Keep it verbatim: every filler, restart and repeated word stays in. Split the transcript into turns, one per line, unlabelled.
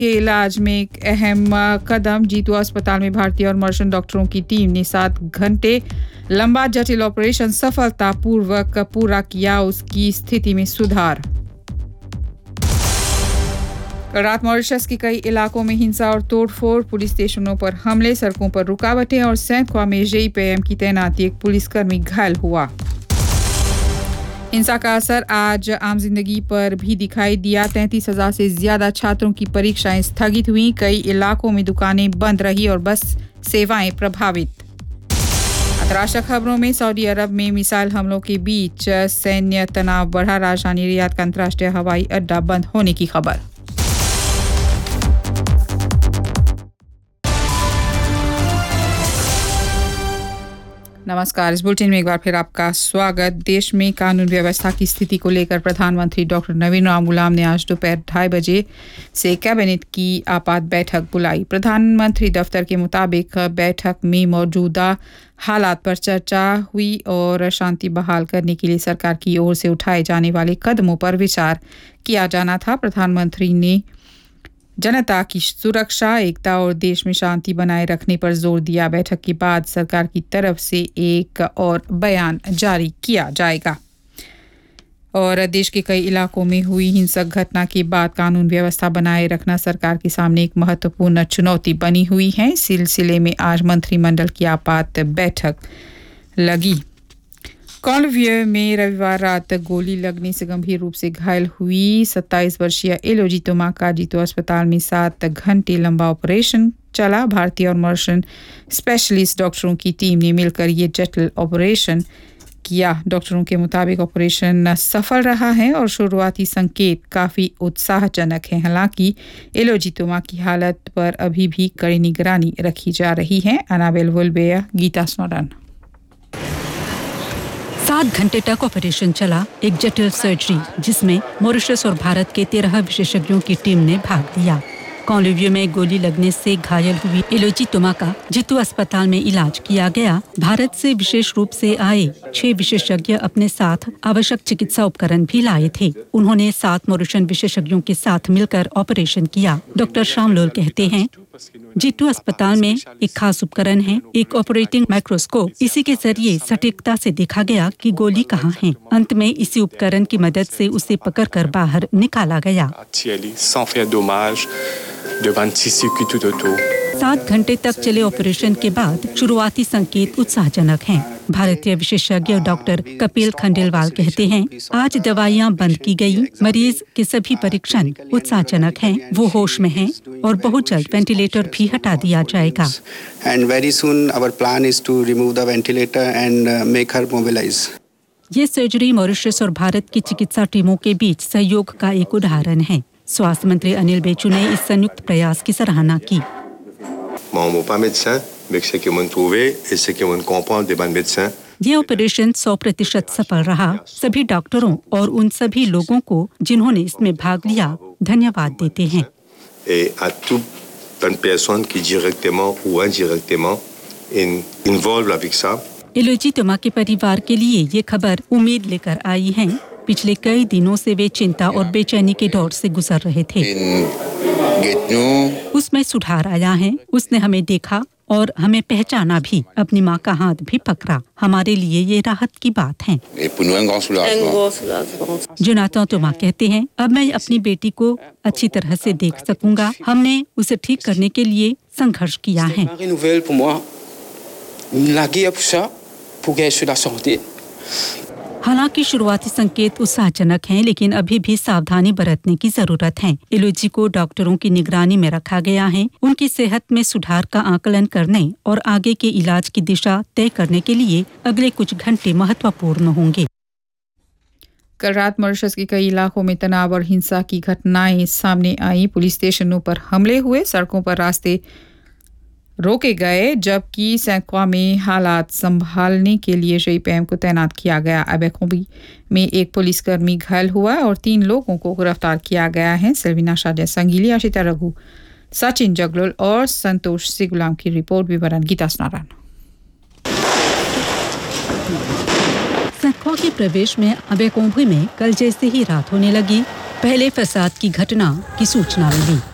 के इलाज में एक अहम कदम। जीतू अस्पताल में भारतीय और मर्शन डॉक्टरों की टीम ने सात घंटे लंबा जटिल ऑपरेशन सफलतापूर्वक पूरा किया, उसकी स्थिति में सुधार। कल रात मॉरिशस के कई इलाकों में हिंसा और तोड़फोड़, पुलिस स्टेशनों पर हमले, सड़कों पर रुकावटें और सैंत ख्वा में जेईपीएम की तैनाती, एक पुलिसकर्मी घायल हुआ। हिंसा का असर आज आम जिंदगी पर भी दिखाई दिया। तैंतीस हजार से ज्यादा छात्रों की परीक्षाएं स्थगित हुई, कई इलाकों में दुकानें बंद रही और बस सेवाएं प्रभावित। अंतर्राष्ट्रीय खबरों में सऊदी अरब में मिसाइल हमलों के बीच सैन्य तनाव बढ़ा, राजधानी रियाद का अंतर्राष्ट्रीय हवाई अड्डा बंद होने की खबर। नमस्कार, इस बुलेटिन में एक बार फिर आपका स्वागत। देश में कानून व्यवस्था की स्थिति को लेकर प्रधानमंत्री डॉक्टर नवीन राम गुलाम ने आज दोपहर ढाई बजे से कैबिनेट की आपात बैठक बुलाई। प्रधानमंत्री दफ्तर के मुताबिक बैठक में मौजूदा हालात पर चर्चा हुई और शांति बहाल करने के लिए सरकार की ओर से उठाए जाने वाले कदमों पर विचार किया जाना था। प्रधानमंत्री ने जनता की सुरक्षा, एकता और देश में शांति बनाए रखने पर जोर दिया। बैठक के बाद सरकार की तरफ से एक और बयान जारी किया जाएगा। और देश के कई इलाकों में हुई हिंसक घटना के बाद कानून व्यवस्था बनाए रखना सरकार के सामने एक महत्वपूर्ण चुनौती बनी हुई है। इस सिलसिले में आज मंत्रिमंडल की आपात बैठक लगी। कॉलवियर में रविवार रात गोली लगने से गंभीर रूप से घायल हुई सत्ताईस वर्षीय एलोजी तोमा का जीतू अस्पताल में सात घंटे लंबा ऑपरेशन चला। भारतीय और मर्शन स्पेशलिस्ट डॉक्टरों की टीम ने मिलकर ये जटिल ऑपरेशन किया। डॉक्टरों के मुताबिक ऑपरेशन सफल रहा है और शुरुआती संकेत काफ़ी उत्साहजनक हैं। हालांकि एलोजी तोमा की हालत पर अभी भी कड़ी निगरानी रखी जा रही है। Annabel वुलबेया, Gita Snowden.
सात घंटे तक ऑपरेशन चला, एक जटिल सर्जरी जिसमें मॉरिशस और भारत के तेरह विशेषज्ञों की टीम ने भाग लिया। कॉलवियो में गोली लगने से घायल हुई एलोजी तोमा का जीतू अस्पताल में इलाज किया गया। भारत से विशेष रूप से आए छह विशेषज्ञ अपने साथ आवश्यक चिकित्सा उपकरण भी लाए थे। उन्होंने सात मॉरिशन विशेषज्ञों के साथ मिलकर ऑपरेशन किया। डॉक्टर शामलोल कहते हैं, जीतू अस्पताल में एक खास उपकरण है, एक ऑपरेटिंग माइक्रोस्कोप। इसी के जरिए सटीकता से देखा गया कि गोली कहाँ है। अंत में इसी उपकरण की मदद से उसे पकड़कर बाहर निकाला गया। सात घंटे तक चले ऑपरेशन के बाद शुरुआती संकेत उत्साहजनक हैं। भारतीय विशेषज्ञ डॉक्टर कपिल खंडेलवाल कहते हैं, आज दवाइयां बंद की गई, मरीज के सभी परीक्षण उत्साहजनक हैं, वो होश में हैं और बहुत जल्द वेंटिलेटर भी हटा दिया जाएगा।
And very soon our plan is to remove the ventilator and make her mobilize.
ये सर्जरी मॉरिशस और भारत की चिकित्सा टीमों के बीच सहयोग का एक उदाहरण है। स्वास्थ्य मंत्री अनिल बेचू ने इस संयुक्त प्रयास की सराहना की। ये ऑपरेशन सौ प्रतिशत सफल रहा। सभी डॉक्टरों और उन सभी लोगों को जिन्होंने इसमें भाग लिया धन्यवाद देते हैं। एलोजी तोमा के परिवार के लिए ये खबर उम्मीद लेकर आई है। पिछले कई दिनों से वे चिंता और बेचैनी के दौर से गुजर रहे थे। उसमें सुधार आया है। उसने हमें देखा और हमें पहचाना भी, अपनी माँ का हाथ भी पकड़ा। हमारे लिए ये राहत की बात है। जोनाथन तोमा कहते हैं, अब मैं अपनी बेटी को अच्छी तरह से देख सकूंगा। हमने उसे ठीक करने के लिए संघर्ष किया है। हालांकि शुरुआती संकेत उत्साहजनक हैं, लेकिन अभी भी सावधानी बरतने की जरूरत है। एलोजी को डॉक्टरों की निगरानी में रखा गया है। उनकी सेहत में सुधार का आकलन करने और आगे के इलाज की दिशा तय करने के लिए अगले कुछ घंटे महत्वपूर्ण होंगे।
कल रात मॉरिशस के कई इलाकों में तनाव और हिंसा की घटनाएं सामने आई। पुलिस स्टेशनों पर हमले हुए, सड़कों पर रास्ते रोके गए, जबकि सैंत ख्वा में हालात संभालने के लिए जेईपीएम को तैनात किया गया। अबेकोबी में एक पुलिसकर्मी घायल हुआ और तीन लोगों को गिरफ्तार किया गया है। सेल्विना शादिया संगीली, आशिता रघु, सचिन जगलोल और संतोष सिगुलाम की रिपोर्ट। विवरण गीता स्नारायण।
सैंत ख्वा के प्रवेश में अबेकोबी में कल जैसे ही रात होने लगी, पहले फसाद की घटना की सूचना मिली।